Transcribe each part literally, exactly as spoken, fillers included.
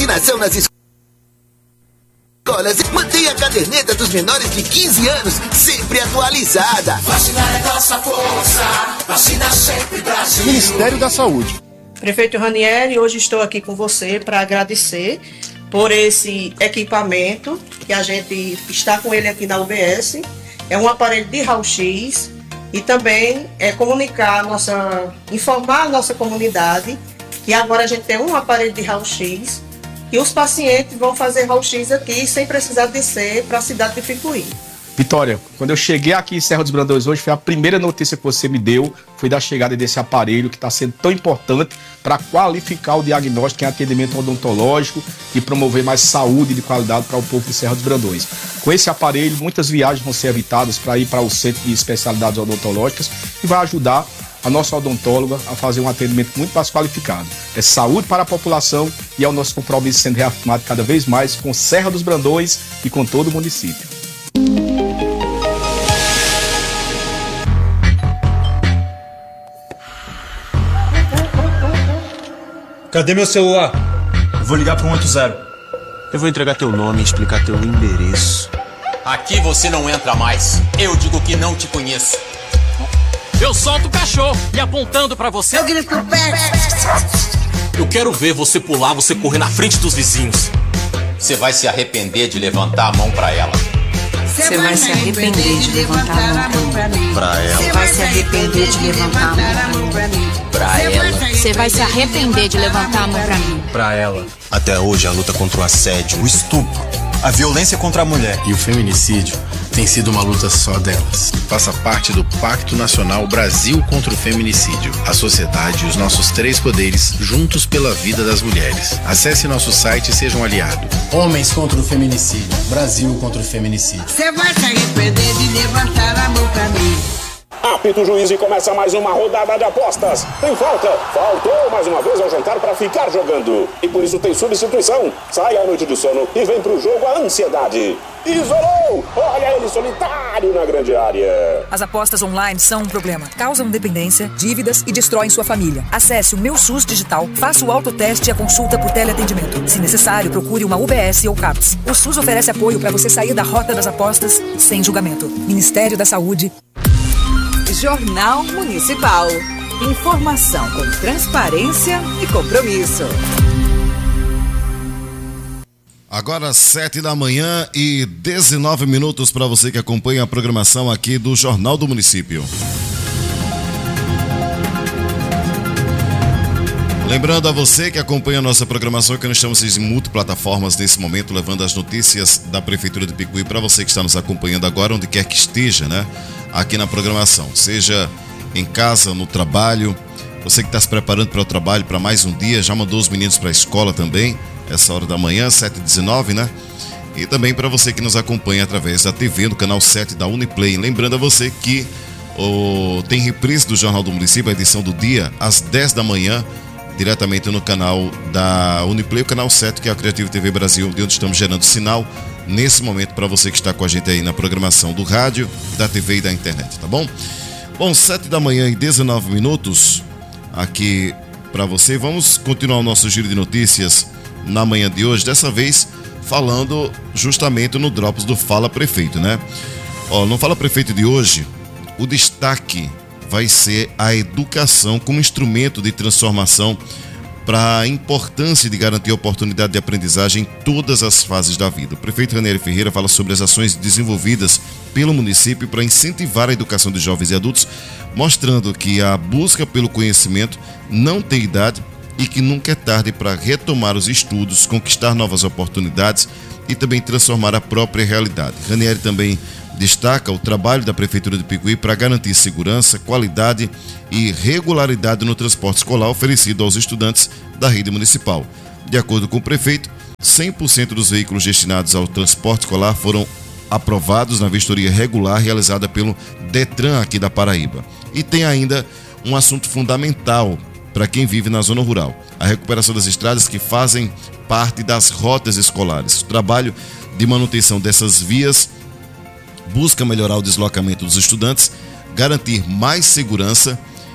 vacinação nas escolas. Mantenha a caderneta dos menores de quinze anos sempre atualizada. Vacinar é nossa força, vacina sempre Brasil. Ministério da Saúde. Prefeito Ranieri, hoje estou aqui com você para agradecer por esse equipamento que a gente está com ele aqui na U B S. É um aparelho de raio-x e também é comunicar a nossa, informar a nossa comunidade que agora a gente tem um aparelho de raio-x e os pacientes vão fazer raio-x aqui sem precisar descer para a cidade de Picuí. Vitória, quando eu cheguei aqui em Serra dos Brandões hoje, foi a primeira notícia que você me deu, foi da chegada desse aparelho que está sendo tão importante para qualificar o diagnóstico em atendimento odontológico e promover mais saúde e de qualidade para o povo de Serra dos Brandões. Com esse aparelho, muitas viagens vão ser evitadas para ir para o centro de especialidades odontológicas e vai ajudar a nossa odontóloga a fazer um atendimento muito mais qualificado. É saúde para a população e é o nosso compromisso sendo reafirmado cada vez mais com Serra dos Brandões e com todo o município. Cadê meu celular? Eu vou ligar para um oito zero. Eu vou entregar teu nome e explicar teu endereço. Aqui você não entra mais. Eu digo que não te conheço. Eu solto o cachorro e apontando pra você. Eu grito pé. Eu quero ver você pular, você correr na frente dos vizinhos. Você vai se arrepender de levantar a mão pra ela. Você vai se arrepender de levantar a mão pra mim. Pra ela. Você vai se arrepender de levantar a mão pra mim. Pra ela. Você vai se arrepender de levantar a mão pra mim. Pra ela. Até hoje a luta contra o assédio, o estupro, A violência contra a mulher e o feminicídio tem sido uma luta só delas. Faça parte do Pacto Nacional Brasil contra o Feminicídio. A sociedade e os nossos três poderes juntos pela vida das mulheres. Acesse nosso site e seja um aliado. Homens contra o feminicídio. Brasil contra o feminicídio. Você vai se arrepender de levantar a mão pra mim. Apita o juiz e começa mais uma rodada de apostas. Tem falta? Faltou mais uma vez ao jantar para ficar jogando. E por isso tem substituição. Sai à noite de sono e vem pro jogo a ansiedade. Isolou! Olha ele solitário na grande área. As apostas online são um problema. Causam dependência, dívidas e destroem sua família. Acesse o Meu SUS Digital, faça o autoteste e a consulta por teleatendimento. Se necessário, procure uma U B S ou CAPS. O SUS oferece apoio para você sair da rota das apostas sem julgamento. Ministério da Saúde. Jornal Municipal. Informação com transparência e compromisso. Agora sete da manhã e dezenove minutos para você que acompanha a programação aqui do Jornal do Município. Lembrando a você que acompanha a nossa programação que nós estamos em multiplataformas nesse momento, levando as notícias da Prefeitura de Picuí para você que está nos acompanhando agora, onde quer que esteja, né? Aqui na programação, seja em casa, no trabalho, você que está se preparando para o trabalho, para mais um dia, já mandou os meninos para a escola também, essa hora da manhã, sete e dezenove, né? E também para você que nos acompanha através da T V, no canal sete da Uniplay. Lembrando a você que oh, tem reprise do Jornal do Município, a edição do dia, às dez da manhã, diretamente no canal da Uniplay, o canal sete, que é a Criativo T V Brasil, de onde estamos gerando sinal nesse momento para você que está com a gente aí na programação do rádio, da T V e da internet, tá bom? Bom, sete da manhã e dezenove minutos aqui para você. Vamos continuar o nosso giro de notícias na manhã de hoje, dessa vez falando justamente no Drops do Fala Prefeito, né? Ó, no Fala Prefeito de hoje, o destaque vai ser a educação como instrumento de transformação para a importância de garantir a oportunidade de aprendizagem em todas as fases da vida. O prefeito Ranieri Ferreira fala sobre as ações desenvolvidas pelo município para incentivar a educação de jovens e adultos, mostrando que a busca pelo conhecimento não tem idade e que nunca é tarde para retomar os estudos, conquistar novas oportunidades e também transformar a própria realidade. Ranieri também destaca o trabalho da Prefeitura de Picuí para garantir segurança, qualidade e regularidade no transporte escolar oferecido aos estudantes da rede municipal. De acordo com o prefeito, cem por cento dos veículos destinados ao transporte escolar foram aprovados na vistoria regular realizada pelo Detran aqui da Paraíba. E tem ainda um assunto fundamental para quem vive na zona rural: a recuperação das estradas que fazem parte das rotas escolares. O trabalho de manutenção dessas vias busca melhorar o deslocamento dos estudantes, garantir mais segurança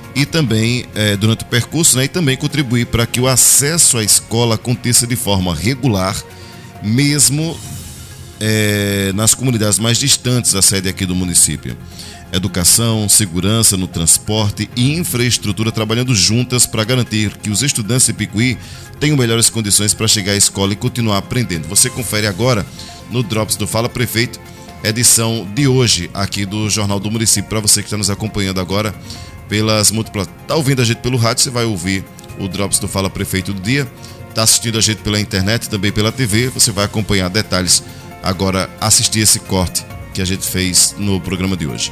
e também é, durante o percurso, né, e também contribuir para que o acesso à escola aconteça de forma regular, mesmo é, nas comunidades mais distantes da sede aqui do município. Educação, segurança no transporte e infraestrutura trabalhando juntas para garantir que os estudantes de Picuí tenham melhores condições para chegar à escola e continuar aprendendo. Você confere agora no Drops do Fala Prefeito, edição de hoje aqui do Jornal do Município. Para você que está nos acompanhando agora pelas múltiplas, está ouvindo a gente pelo rádio, você vai ouvir o Drops do Fala Prefeito do dia, está assistindo a gente pela internet, também pela T V, você vai acompanhar detalhes agora, assistir esse corte que a gente fez no programa de hoje.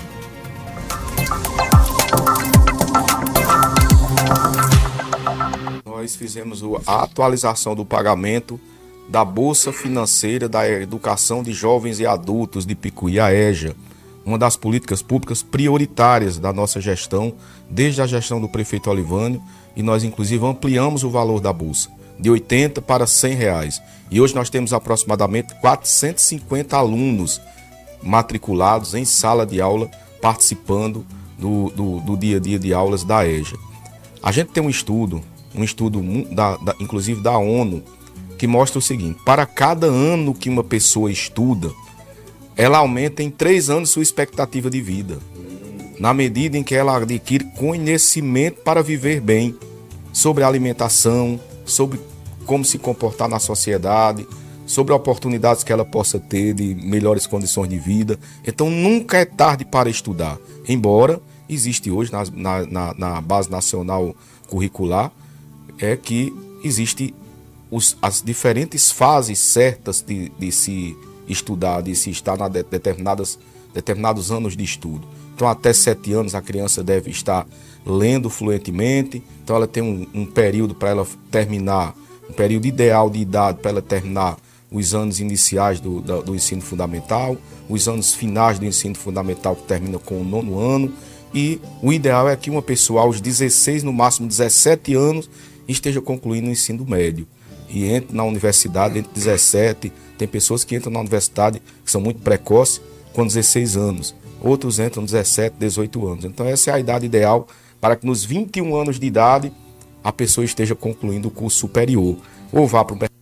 Nós fizemos a atualização do pagamento da Bolsa Financeira da Educação de Jovens e Adultos de Picuí, a EJA, uma das políticas públicas prioritárias da nossa gestão, desde a gestão do prefeito Olivânio, e nós inclusive ampliamos o valor da bolsa, de oitenta para cem reais. E hoje nós temos aproximadamente quatrocentos e cinquenta alunos matriculados em sala de aula, participando do, do, do dia a dia de aulas da EJA. A gente tem um estudo, um estudo da, da, inclusive da ONU, que mostra o seguinte: para cada ano que uma pessoa estuda, ela aumenta em três anos sua expectativa de vida, na medida em que ela adquire conhecimento para viver bem, sobre alimentação, sobre como se comportar na sociedade, sobre oportunidades que ela possa ter de melhores condições de vida. Então nunca é tarde para estudar, embora existe hoje na, na, na, na base nacional curricular, é que existe os, as diferentes fases certas de, de se estudar, de se estar em de, determinadas, determinados anos de estudo. Então até sete anos a criança deve estar lendo fluentemente, então ela tem um, um período para ela terminar, um período ideal de idade para ela terminar os anos iniciais do, do, do ensino fundamental, os anos finais do ensino fundamental que termina com o nono ano, e o ideal é que uma pessoa aos dezesseis, no máximo dezessete anos, esteja concluindo o ensino médio e entre na universidade entre dezessete, tem pessoas que entram na universidade que são muito precoces com dezesseis anos, outros entram dezessete, dezoito anos. Então essa é a idade ideal para que nos vinte e um anos de idade a pessoa esteja concluindo o curso superior, ou vá para o mercado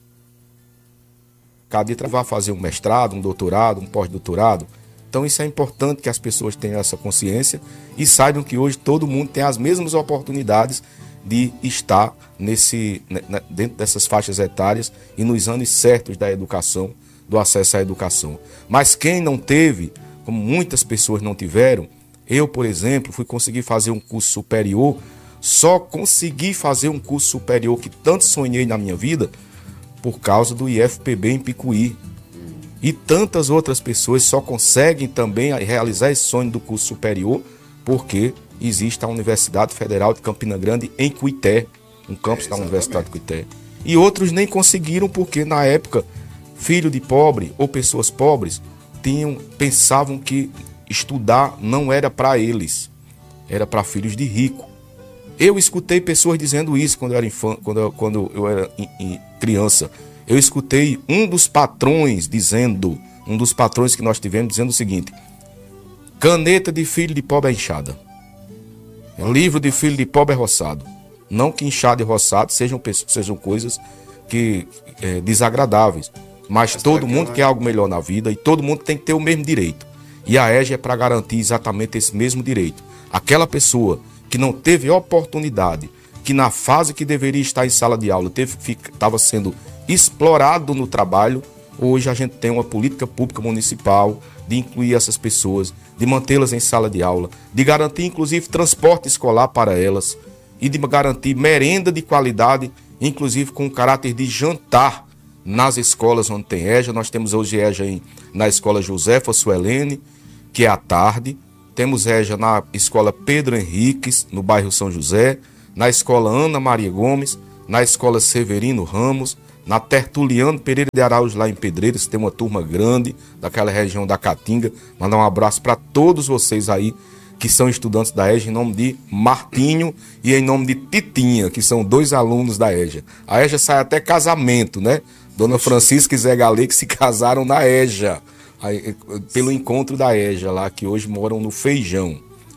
de trabalho, vá fazer um mestrado, um doutorado, um pós-doutorado. Então isso é importante que as pessoas tenham essa consciência e saibam que hoje todo mundo tem as mesmas oportunidades de estar nesse, dentro dessas faixas etárias e nos anos certos da educação, do acesso à educação. Mas quem não teve, como muitas pessoas não tiveram, eu, por exemplo, fui conseguir fazer um curso superior, só consegui fazer um curso superior que tanto sonhei na minha vida por causa do I F P B em Picuí. E tantas outras pessoas só conseguem também realizar esse sonho do curso superior porque existe a Universidade Federal de Campina Grande em Cuité, um campus é, da Universidade de Cuité. E outros nem conseguiram porque na época, filho de pobre ou pessoas pobres tinham, pensavam que estudar não era para eles, era para filhos de rico. Eu escutei pessoas dizendo isso quando eu era, infan, quando eu, quando eu era in, in, criança. Eu escutei um dos patrões dizendo, um dos patrões que nós tivemos dizendo o seguinte: caneta de filho de pobre é inchada, livro de filho de pobre é roçado. Não que inchado e roçado sejam, sejam coisas que, é, desagradáveis, mas, mas todo mundo quer algo melhor na vida e todo mundo tem que ter o mesmo direito. E a EJA é para garantir exatamente esse mesmo direito. Aquela pessoa que não teve oportunidade, que na fase que deveria estar em sala de aula estava sendo explorado no trabalho, hoje a gente tem uma política pública municipal de incluir essas pessoas, de mantê-las em sala de aula, de garantir inclusive transporte escolar para elas e de garantir merenda de qualidade, inclusive com caráter de jantar nas escolas onde tem EJA. Nós temos hoje EJA em, na escola Josefa Suelene, que é à tarde. Temos EJA na escola Pedro Henriques, no bairro São José, na escola Ana Maria Gomes, na escola Severino Ramos, na Tertuliano Pereira de Araújo, lá em Pedreiros, tem uma turma grande daquela região da Caatinga. Mandar um abraço para todos vocês aí que são estudantes da EJA, em nome de Martinho e em nome de Titinha, que são dois alunos da EJA. A EJA sai até casamento, né? Dona Francisca e Zé Galê, que se casaram na EJA, aí, pelo encontro da EJA lá, que hoje moram no Feijão.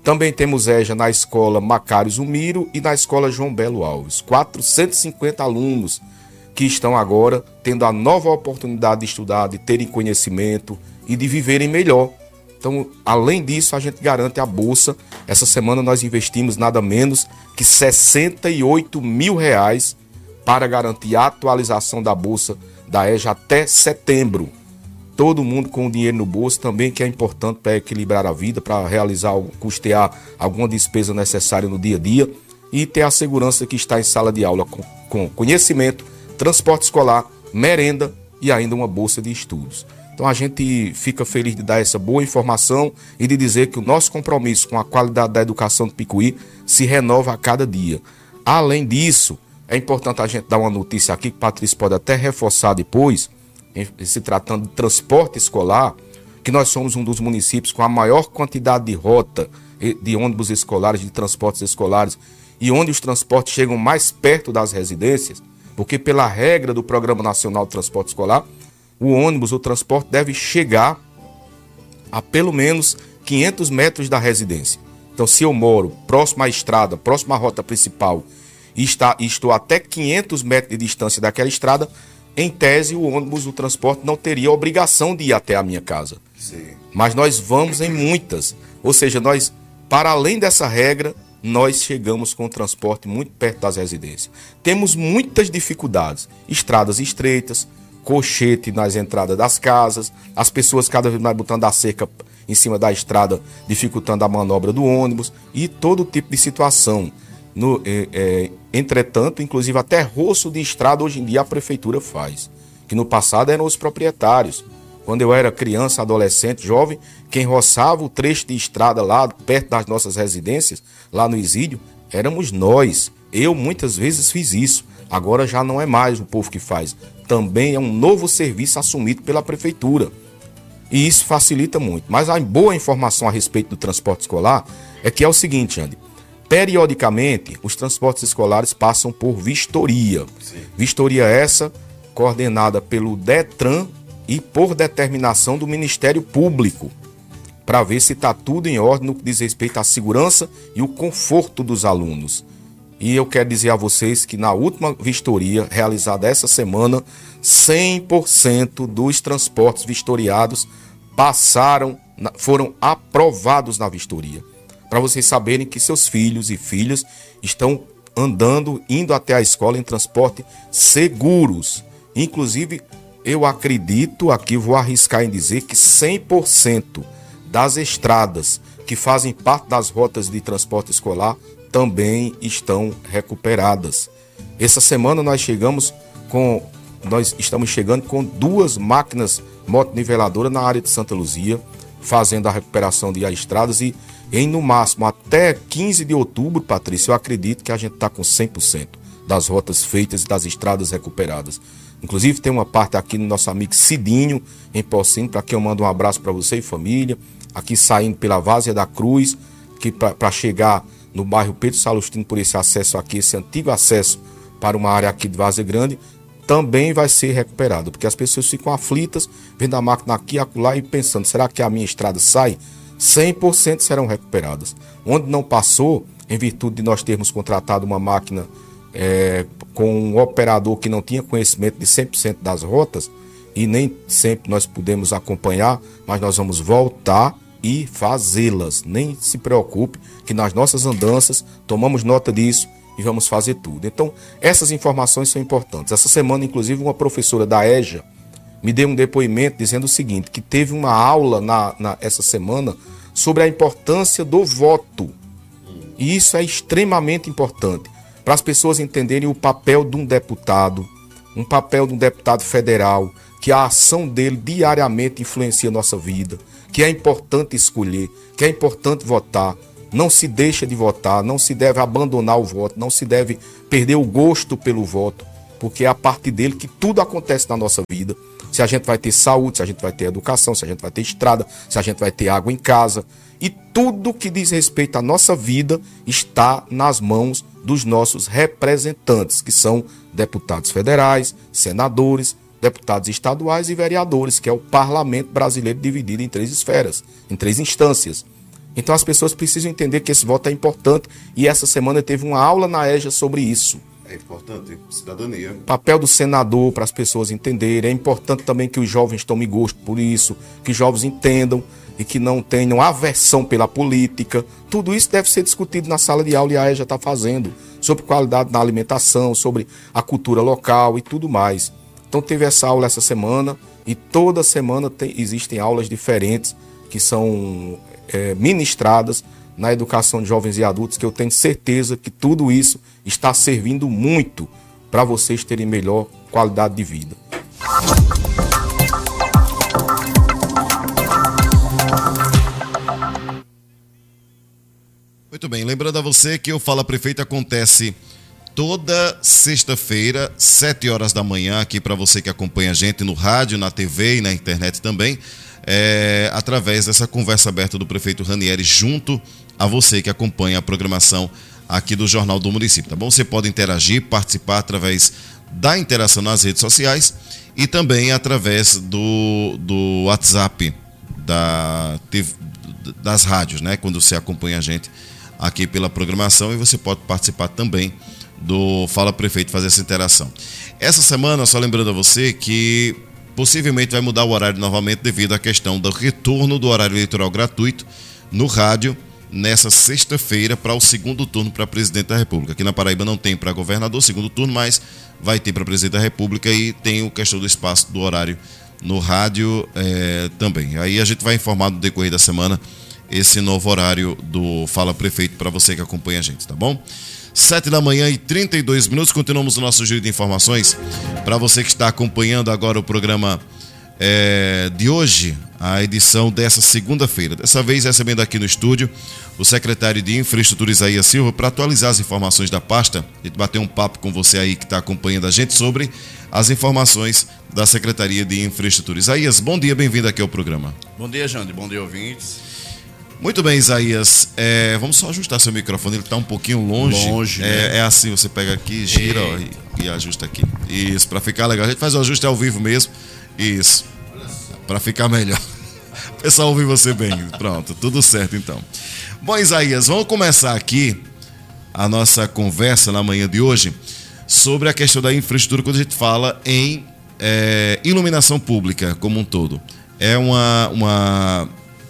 Também temos EJA na escola Macário Zumiro e na escola João Belo Alves. quatrocentos e cinquenta alunos que estão agora tendo a nova oportunidade de estudar, de terem conhecimento e de viverem melhor. Então, além disso, a gente garante a bolsa. Essa semana nós investimos nada menos que sessenta e oito mil reais para garantir a atualização da bolsa da EJA até setembro. Todo mundo com o dinheiro no bolso também, que é importante para equilibrar a vida, para realizar, custear alguma despesa necessária no dia a dia e ter a segurança que está em sala de aula com, com conhecimento, transporte escolar, merenda e ainda uma bolsa de estudos. Então a gente fica feliz de dar essa boa informação e de dizer que o nosso compromisso com a qualidade da educação do Picuí se renova a cada dia. Além disso, é importante a gente dar uma notícia aqui que Patrícia pode até reforçar depois, em se tratando de transporte escolar, que nós somos um dos municípios com a maior quantidade de rota de ônibus escolares, de transportes escolares, e onde os transportes chegam mais perto das residências, porque pela regra do Programa Nacional de Transporte Escolar, o ônibus, o transporte deve chegar a pelo menos quinhentos metros da residência. Então, se eu moro próximo à estrada, próximo à rota principal, e está, estou até quinhentos metros de distância daquela estrada, em tese, o ônibus, o transporte, não teria obrigação de ir até a minha casa. Sim. Mas nós vamos em muitas. Ou seja, nós, para além dessa regra, nós chegamos com o transporte muito perto das residências. Temos muitas dificuldades. Estradas estreitas, cochete nas entradas das casas, as pessoas cada vez mais botando a cerca em cima da estrada, dificultando a manobra do ônibus e todo tipo de situação. No, é, é, entretanto, inclusive até roço de estrada hoje em dia a prefeitura faz, que no passado eram os proprietários. Quando eu era criança, adolescente, jovem, quem roçava o trecho de estrada lá perto das nossas residências, lá no Isídio, éramos nós. Eu muitas vezes fiz isso, agora já não é mais o povo que faz. Também é um novo serviço assumido pela prefeitura e isso facilita muito. Mas a boa informação a respeito do transporte escolar é que é o seguinte, Andy. Periodicamente, os transportes escolares passam por vistoria. Sim. Vistoria essa coordenada pelo DETRAN e por determinação do Ministério Público, para ver se está tudo em ordem no que diz respeito à segurança e o conforto dos alunos. E eu quero dizer a vocês que na última vistoria realizada essa semana, cem por cento dos transportes vistoriados passaram, foram aprovados na vistoria. Para vocês saberem que seus filhos e filhas estão andando, indo até a escola em transporte seguros. Inclusive, eu acredito, aqui vou arriscar em dizer que cem por cento das estradas que fazem parte das rotas de transporte escolar também estão recuperadas. Essa semana nós chegamos com, nós estamos chegando com duas máquinas motoniveladoras na área de Santa Luzia, fazendo a recuperação de estradas e em no máximo até quinze de outubro, Patrícia, eu acredito que a gente está com cem por cento das rotas feitas e das estradas recuperadas. Inclusive tem uma parte aqui no nosso amigo Cidinho, em Pocinho, para quem eu mando um abraço para você e família, aqui saindo pela Várzea da Cruz, que para chegar no bairro Pedro Salustino por esse acesso aqui, esse antigo acesso para uma área aqui de Várzea Grande, também vai ser recuperado, porque as pessoas ficam aflitas, vendo a máquina aqui e acolá e pensando, será que a minha estrada sai? cem por cento serão recuperadas. Onde não passou, em virtude de nós termos contratado uma máquina é, com um operador que não tinha conhecimento de cem por cento das rotas, e nem sempre nós podemos acompanhar, mas nós vamos voltar e fazê-las. Nem se preocupe que nas nossas andanças tomamos nota disso e vamos fazer tudo. Então, essas informações são importantes. Essa semana, inclusive, uma professora da EJA me deu um depoimento dizendo o seguinte, que teve uma aula na, na, essa semana sobre a importância do voto. E isso é extremamente importante para as pessoas entenderem o papel de um deputado, um papel de um deputado federal, que a ação dele diariamente influencia a nossa vida, que é importante escolher, que é importante votar. Não se deixa de votar, não se deve abandonar o voto, não se deve perder o gosto pelo voto, porque é a partir dele que tudo acontece na nossa vida. Se a gente vai ter saúde, se a gente vai ter educação, se a gente vai ter estrada, se a gente vai ter água em casa. E tudo que diz respeito à nossa vida está nas mãos dos nossos representantes, que são deputados federais, senadores, deputados estaduais e vereadores, que é o parlamento brasileiro dividido em três esferas, em três instâncias. Então as pessoas precisam entender que esse voto é importante e essa semana teve uma aula na E J A sobre isso. É importante, cidadania. Papel do senador para as pessoas entenderem. É importante também que os jovens tomem gosto por isso, que os jovens entendam e que não tenham aversão pela política. Tudo isso deve ser discutido na sala de aula e a E J A está fazendo, sobre qualidade na alimentação, sobre a cultura local e tudo mais. Então teve essa aula essa semana e toda semana tem, existem aulas diferentes que são é, ministradas na educação de jovens e adultos, que eu tenho certeza que tudo isso está servindo muito para vocês terem melhor qualidade de vida. Muito bem, lembrando a você que o Fala Prefeito acontece toda sexta-feira, sete horas da manhã, aqui para você que acompanha a gente no rádio, na T V e na internet também, é, através dessa conversa aberta do prefeito Ranieri junto a você que acompanha a programação aqui do Jornal do Município, tá bom? Você pode interagir, participar através da interação nas redes sociais e também através do, do WhatsApp da, das rádios, né? Quando você acompanha a gente aqui pela programação, e você pode participar também do Fala Prefeito, fazer essa interação. Essa semana, só lembrando a você que possivelmente vai mudar o horário novamente devido à questão do retorno do horário eleitoral gratuito no rádio nessa sexta-feira para o segundo turno para presidente da República. Aqui na Paraíba não tem para governador segundo turno, mas vai ter para presidente da República e tem o questão do espaço do horário no rádio é, também. Aí a gente vai informar no decorrer da semana esse novo horário do Fala Prefeito para você que acompanha a gente, tá bom? Sete da manhã e trinta e dois minutos, continuamos o nosso giro de informações. Para você que está acompanhando agora o programa é, de hoje, a edição dessa segunda-feira. Dessa vez recebendo aqui no estúdio o secretário de Infraestrutura, Isaías Silva, para atualizar as informações da pasta. A gente bater um papo com você aí que está acompanhando a gente sobre as informações da Secretaria de Infraestrutura. Isaías, bom dia, bem-vindo aqui ao programa. Bom dia, Jande, bom dia, ouvintes. Muito bem, Isaías, é, vamos só ajustar seu microfone, ele está um pouquinho longe. Longe, é, né? é assim, você pega aqui, gira ó, e, e ajusta aqui. Isso, para ficar legal. A gente faz o ajuste ao vivo mesmo. Isso, para ficar melhor. O pessoal ouvir você bem. Pronto, tudo certo então. Bom, Isaías, vamos começar aqui a nossa conversa na manhã de hoje sobre a questão da infraestrutura quando a gente fala em é, iluminação pública como um todo. É uma... uma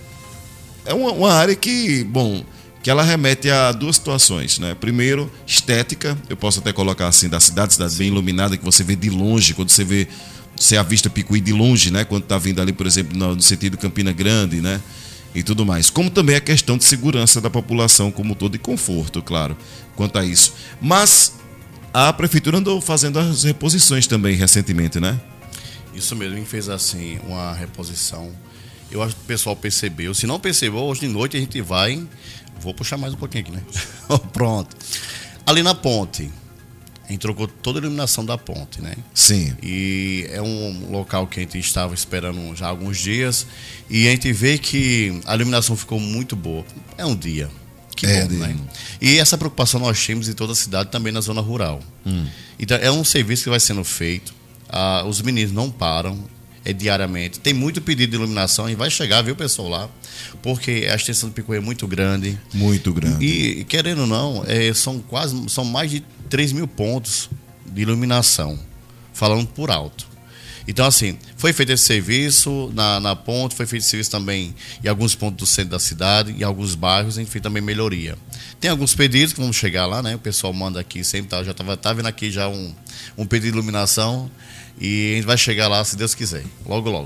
É uma, uma área que, bom, que ela remete a duas situações, né? Primeiro, estética, eu posso até colocar assim, da cidade, cidade bem iluminada, que você vê de longe, quando você vê, você avista Picuí de longe, né? Quando está vindo ali, por exemplo, no, no sentido Campina Grande, né? E tudo mais. Como também a questão de segurança da população como um todo, e conforto, claro, quanto a isso. Mas a prefeitura andou fazendo as reposições também recentemente, né? Isso mesmo, a gente fez assim, uma reposição. Eu acho que o pessoal percebeu. Se não percebeu, hoje de noite a gente vai... Vou puxar mais um pouquinho aqui, né? Pronto. Ali na ponte, a gente trocou toda a iluminação da ponte, né? Sim. E é um local que a gente estava esperando já há alguns dias. E a gente vê que a iluminação ficou muito boa. É um dia. Que é, bom, de... né? E essa preocupação nós temos em toda a cidade, também na zona rural. Hum. Então, é um serviço que vai sendo feito. Ah, os meninos não param. É diariamente. Tem muito pedido de iluminação e vai chegar, viu, pessoal, lá. Porque a extensão do Picuí é muito grande. Muito grande. E, querendo ou não, é, são quase, são mais de três mil pontos de iluminação, falando por alto. Então, assim, foi feito esse serviço na, na ponte, foi feito esse serviço também em alguns pontos do centro da cidade, em alguns bairros, a gente fez também melhoria. Tem alguns pedidos que vamos chegar lá, né? O pessoal manda aqui, sempre tá, já estava tá vendo aqui já um, um pedido de iluminação. E a gente vai chegar lá, se Deus quiser, logo, logo.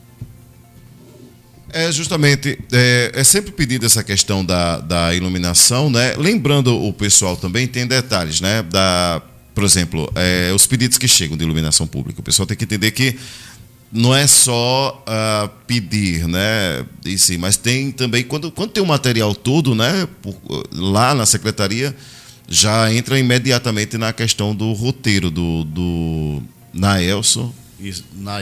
É justamente, é, é sempre pedido essa questão da, da iluminação, né? Lembrando o pessoal também, tem detalhes, né? Da, por exemplo, é, os pedidos que chegam de iluminação pública. O pessoal tem que entender que não é só uh, pedir, né? E sim, mas tem também, quando, quando tem o material todo, né? Por, lá na secretaria, já entra imediatamente na questão do roteiro do... do na Elson. Isso, na